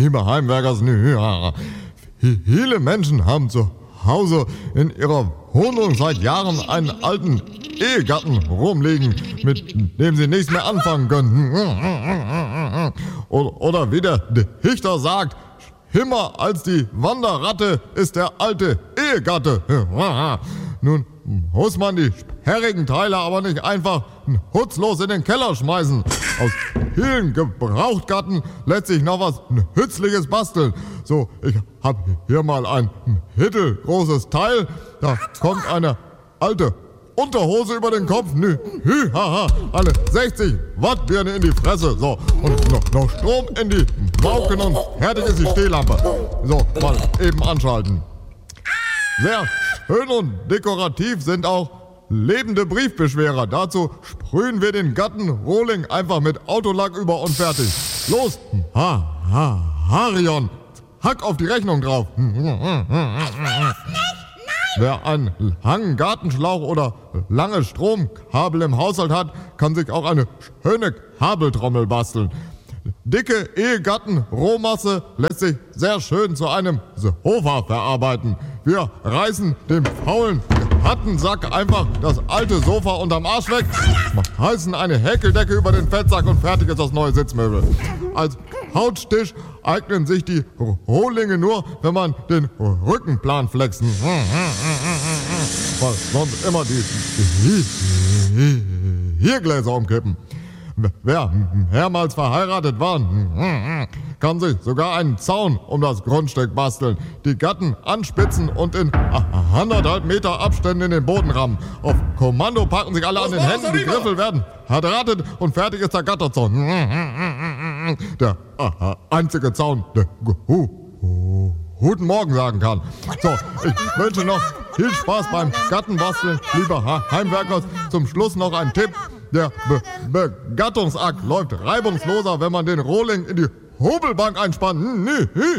liebe Heimwerkers, viele Menschen haben zu Hause in ihrer Wohnung seit Jahren einen alten Ehegatten rumliegen, mit dem sie nichts mehr anfangen können. Oder wie der Dichter sagt, schlimmer als die Wanderratte ist der alte Ehegatte. Nun muss man die sperrigen Teile aber nicht einfach nutzlos in den Keller schmeißen. Aus vielen Gebrauchtgatten lässt sich noch was Nützliches basteln. So, ich habe hier mal ein mittelgroßes Teil. Da kommt eine alte Unterhose über den Kopf. Eine 60 Watt Birne in die Fresse. So, und noch Strom in die Mauken und fertig ist die Stehlampe. So, mal eben anschalten. Sehr schön und dekorativ sind auch lebende Briefbeschwerer. Dazu sprühen wir den Gattenrohling einfach mit Autolack über und fertig. Los, Harion, hack auf die Rechnung drauf. Wer einen langen Gartenschlauch oder lange Stromkabel im Haushalt hat, kann sich auch eine schöne Kabeltrommel basteln. Dicke Ehegatten-Rohmasse lässt sich sehr schön zu einem Sofa verarbeiten. Wir reißen dem faulen Hattensack einfach das alte Sofa unterm Arsch weg, heißen eine Häkeldecke über den Fettsack und fertig ist das neue Sitzmöbel. Als Couchtisch eignen sich die Rohlinge nur, wenn man den Rückenplan flexen. Weil sonst immer die Gläser umkippen. Wer mehrmals verheiratet war, kann sich sogar einen Zaun um das Grundstück basteln, die Gatten anspitzen und in 1,5 Meter Abständen in den Boden rammen. Auf Kommando packen sich alle an den Händen, die Griffel werden verdrahtet und fertig ist der Gatterzaun. Der einzige Zaun, der Guten Morgen sagen kann. So, ich wünsche noch viel Spaß beim Gattenbasteln, lieber Heimwerkers. Zum Schluss noch ein Tipp. Der Begattungsakt läuft reibungsloser, wenn man den Rohling in die Hobelbank einspannt.